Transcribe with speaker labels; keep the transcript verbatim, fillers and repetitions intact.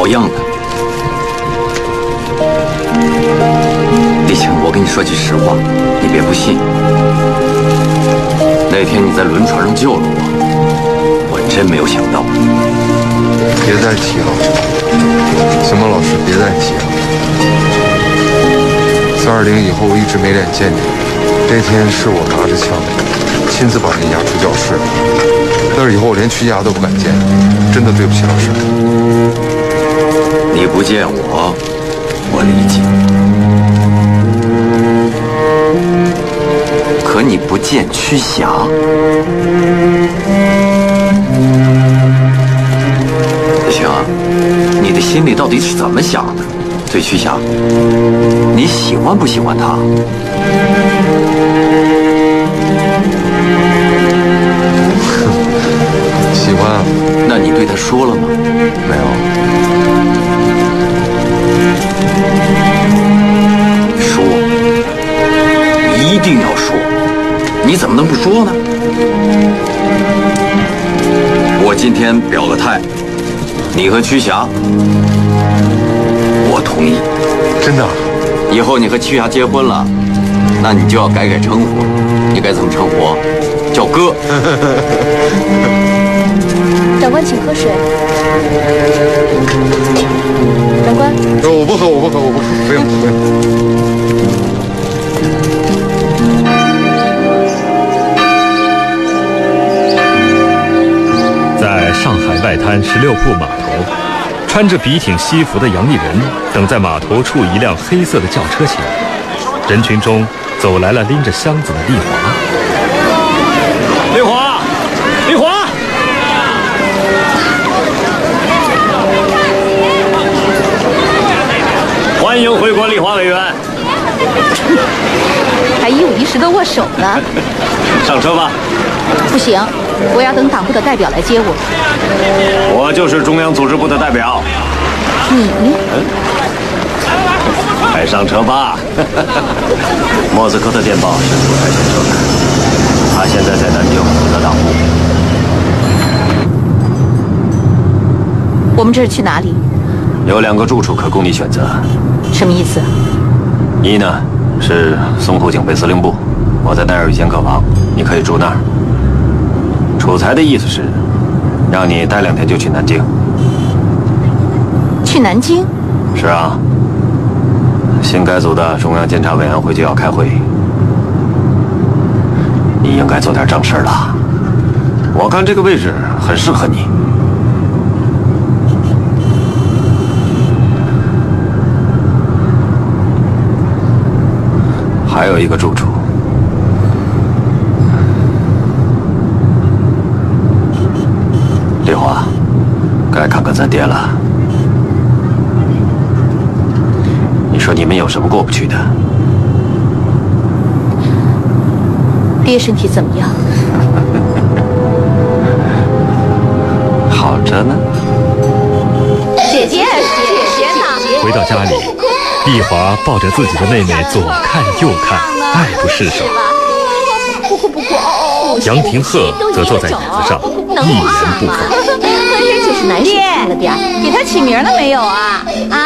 Speaker 1: 老样的。丽青，我跟你说句实话，你别不信。那天你在轮船上救了我，我真没有想到。
Speaker 2: 别再提了，行吗，老师？别再提了。三二零以后，我一直没脸见你。这天是我拿着枪，亲自把你押出教室。但是以后我连去押都不敢见你，真的对不起老师。
Speaker 1: 你不见我，我理解。可你不见屈霞，行啊，你的心里到底是怎么想的？对屈霞，你喜欢不喜欢她？
Speaker 2: 喜欢啊。
Speaker 1: 那你对她说了吗？
Speaker 2: 没有。
Speaker 1: 说，一定要说。你怎么能不说呢？我今天表个态，你和屈霞，我同意。
Speaker 2: 真的？
Speaker 1: 以后你和屈霞结婚了，那你就要改改称呼了。你该怎么称呼？叫哥。
Speaker 3: 长官，请喝水。长官，
Speaker 2: 呃，我不喝，我不喝，我不喝，不用，不用。
Speaker 4: 在上海外滩十六铺码头，穿着笔挺西服的杨丽人等在码头处一辆黑色的轿车前，人群中走来了拎着箱子的丽华。
Speaker 5: 丽华，丽华！欢迎回国，丽华委员。
Speaker 3: 还一五一十的握手呢。
Speaker 5: 上车吧。
Speaker 3: 不行，我要等党部的代表来接我。
Speaker 5: 我就是中央组织部的代表。
Speaker 3: 你？
Speaker 5: 嗯。快上车吧。莫斯科的电报是出差先生的，他现在在南京负责党部。
Speaker 3: 我们这是去哪里？
Speaker 5: 有两个住处可供你选择。
Speaker 3: 什么意思？
Speaker 5: 一呢是淞沪警备司令部，我在那儿有一间客房，你可以住那儿。楚才的意思是，让你待两天就去南京。
Speaker 3: 去南京？
Speaker 5: 是啊，新改组的中央监察委员会就要开会，你应该做点正事了。我看这个位置很适合你。还有一个住处，丽华，该看看咱爹了。你说你们有什么过不去的？
Speaker 3: 爹身体怎么样？
Speaker 5: 好着呢。
Speaker 3: 姐姐，姐姐呢？
Speaker 4: 回到家里，丽华抱着自己的妹妹左看右看，爱不释手。
Speaker 3: 不哭不哭哦。
Speaker 4: 杨廷鹤则坐在椅子上，一言不发。
Speaker 3: 浑身就是难受了点儿，给他起名了没有啊？啊？